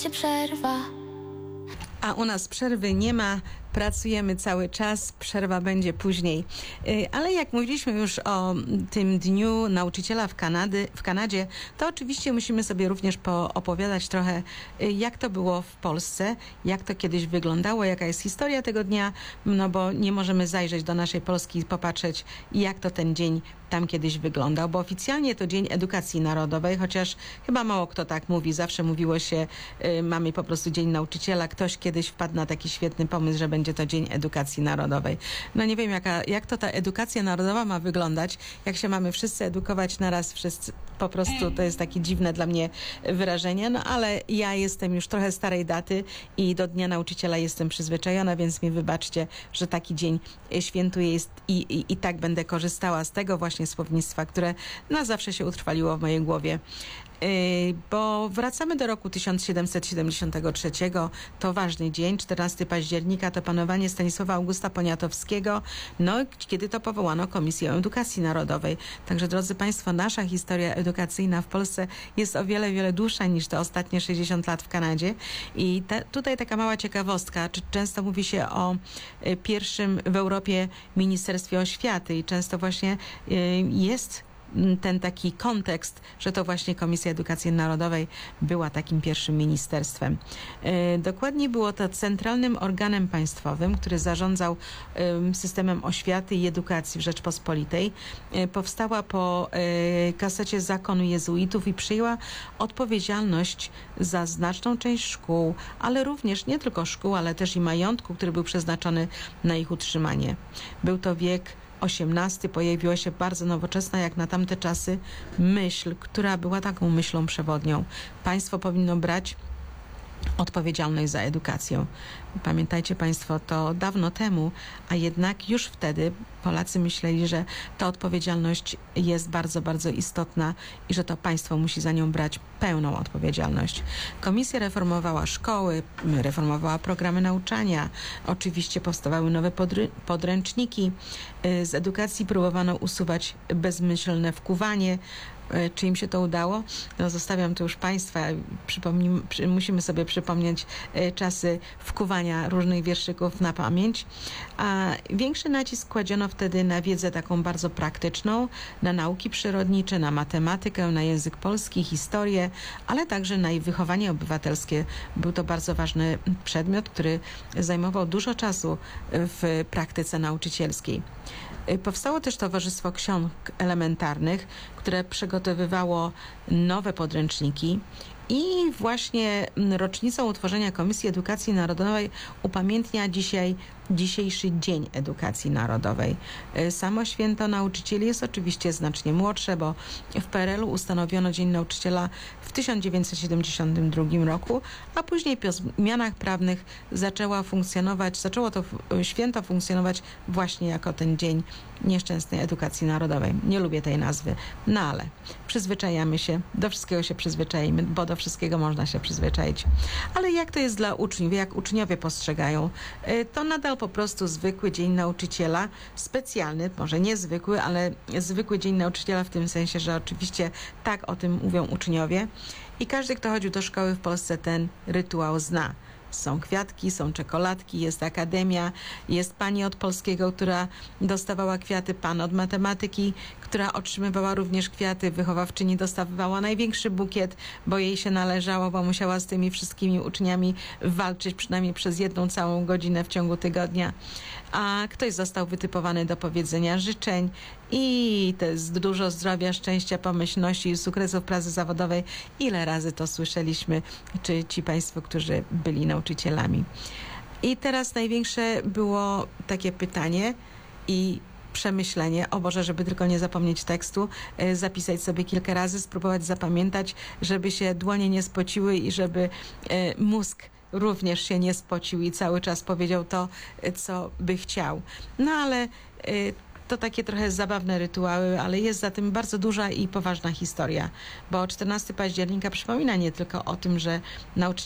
będzie przerwa. A u nas przerwy nie ma, pracujemy cały czas, przerwa będzie później. Ale jak mówiliśmy już o tym Dniu Nauczyciela w Kanadzie, to oczywiście musimy sobie również opowiadać trochę, jak to było w Polsce, jak to kiedyś wyglądało, jaka jest historia tego dnia, no bo nie możemy zajrzeć do naszej Polski i popatrzeć, jak to ten dzień tam kiedyś wyglądał, bo oficjalnie to Dzień Edukacji Narodowej, chociaż chyba mało kto tak mówi. Zawsze mówiło się, mamy po prostu Dzień Nauczyciela. Ktoś kiedyś wpadł na taki świetny pomysł, że będzie to Dzień Edukacji Narodowej. No nie wiem, jak to ta edukacja narodowa ma wyglądać, jak się mamy wszyscy edukować naraz, wszyscy. Po prostu to jest takie dziwne dla mnie wyrażenie, no ale ja jestem już trochę starej daty i do Dnia Nauczyciela jestem przyzwyczajona, więc mi wybaczcie, że taki dzień świętuję i tak będę korzystała z tego właśnie słownictwa, które na zawsze się utrwaliło w mojej głowie. Bo wracamy do roku 1773. To ważny dzień, 14 października, to panowanie Stanisława Augusta Poniatowskiego, no kiedy to powołano Komisję Edukacji Narodowej. Także drodzy Państwo, nasza historia edukacyjna w Polsce jest o wiele, wiele dłuższa niż te ostatnie 60 lat w Kanadzie. I tutaj taka mała ciekawostka, często mówi się o pierwszym w Europie Ministerstwie Oświaty i często właśnie jest ten taki kontekst, że to właśnie Komisja Edukacji Narodowej była takim pierwszym ministerstwem. Dokładnie było to centralnym organem państwowym, który zarządzał systemem oświaty i edukacji w Rzeczpospolitej. Powstała po kasecie zakonu jezuitów i przyjęła odpowiedzialność za znaczną część szkół, ale również nie tylko szkół, ale też i majątku, który był przeznaczony na ich utrzymanie. Był to wiek XVIII, pojawiła się bardzo nowoczesna jak na tamte czasy myśl, która była taką myślą przewodnią. Państwo powinno brać odpowiedzialność za edukację. Pamiętajcie Państwo, to dawno temu, a jednak już wtedy Polacy myśleli, że ta odpowiedzialność jest bardzo, bardzo istotna i że to państwo musi za nią brać pełną odpowiedzialność. Komisja reformowała szkoły, reformowała programy nauczania, oczywiście powstawały nowe podręczniki. Z edukacji próbowano usuwać bezmyślne wkuwanie. Czy im się to udało? No, zostawiam to już Państwa. Musimy sobie przypomnieć czasy wkuwania różnych wierszyków na pamięć. A większy nacisk kładziono wtedy na wiedzę taką bardzo praktyczną, na nauki przyrodnicze, na matematykę, na język polski, historię, ale także na wychowanie obywatelskie. Był to bardzo ważny przedmiot, który zajmował dużo czasu w praktyce nauczycielskiej. Powstało też Towarzystwo Ksiąg Elementarnych, które przygotowywało nowe podręczniki i właśnie rocznicą utworzenia Komisji Edukacji Narodowej upamiętnia dzisiejszy Dzień Edukacji Narodowej. Samo święto nauczycieli jest oczywiście znacznie młodsze, bo w PRL-u ustanowiono Dzień Nauczyciela w 1972 roku, a później po zmianach prawnych zaczęło to święto funkcjonować właśnie jako ten Dzień Nieszczęsnej Edukacji Narodowej. Nie lubię tej nazwy, no ale przyzwyczajamy się, do wszystkiego się przyzwyczajimy, bo do wszystkiego można się przyzwyczaić. Ale jak to jest dla uczniów, jak uczniowie postrzegają? To nadal po prostu zwykły Dzień Nauczyciela, specjalny, może niezwykły, ale zwykły Dzień Nauczyciela w tym sensie, że oczywiście tak o tym mówią uczniowie i każdy, kto chodził do szkoły w Polsce, ten rytuał zna. Są kwiatki, są czekoladki, jest akademia, jest pani od polskiego, która dostawała kwiaty, pan od matematyki, która otrzymywała również kwiaty, wychowawczyni dostawała największy bukiet, bo jej się należało, bo musiała z tymi wszystkimi uczniami walczyć przynajmniej przez 1 całą godzinę w ciągu tygodnia. A ktoś został wytypowany do powiedzenia życzeń i to jest dużo zdrowia, szczęścia, pomyślności i sukcesów pracy zawodowej. Ile razy to słyszeliśmy, czy ci Państwo, którzy byli nauczycielami. I teraz największe było takie pytanie i przemyślenie, o Boże, żeby tylko nie zapomnieć tekstu, zapisać sobie kilka razy, spróbować zapamiętać, żeby się dłonie nie spociły i żeby mózg również się nie spocił i cały czas powiedział to, co by chciał. No ale to takie trochę zabawne rytuały, ale jest za tym bardzo duża i poważna historia, bo 14 października przypomina nie tylko o tym, że nauczyciele